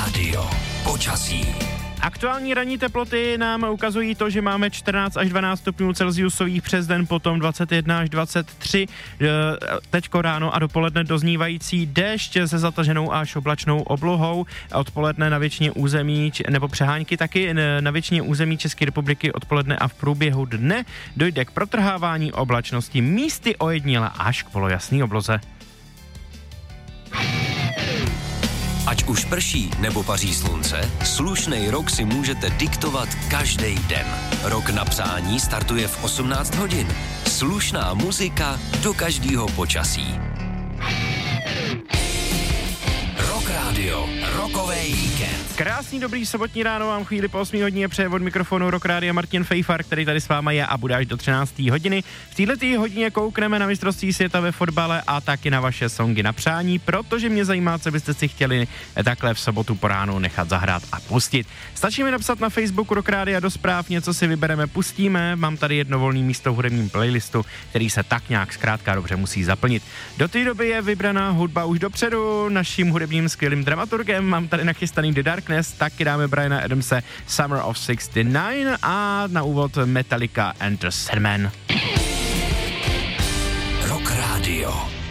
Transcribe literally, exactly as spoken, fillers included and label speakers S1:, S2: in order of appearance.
S1: Radio. Počasí.
S2: Aktuální ranní teploty nám ukazují to, že máme čtrnáct až dvanáct stupňů Celsiusových přes den, potom dvacet jedna až dvacet tři, teďko ráno a dopoledne doznívající déšť se zataženou až oblačnou oblohou, odpoledne na většině území, nebo přehánky taky na většině území České republiky odpoledne a v průběhu dne dojde k protrhávání oblačnosti, místy ojediněle až k polojasný obloze.
S1: Ať už prší nebo paří slunce, slušnej rok si můžete diktovat každý den. Rok na přání startuje v osmnáct hodin. Slušná muzika do každého počasí. Rock Radio, rokovej víkend.
S2: Krásný dobrý sobotní ráno vám chvíli po osmé hodině přeje od mikrofonu Rock Rádia Martin Fejfar, který tady s váma je a bude až do třinácté hodiny. V této hodině koukneme na mistrovství světa ve fotbale a taky na vaše songy na přání, protože mě zajímá, co byste si chtěli takhle v sobotu po ránu nechat zahrát a pustit. Stačí mi napsat na Facebooku Rock Rádia do zpráv, něco si vybereme, pustíme. Mám tady jedno volné místo v hudebním playlistu, který se tak nějak zkrátka dobře musí zaplnit. Do té doby je vybraná hudba už dopředu naším hudebním skvělým dramaturgem. Mám tady nachystaný The Darkness, taky dáme Briana Adamse Summer of šedesát devět a na úvod Metallica and the Sandman.
S1: Rock Radio.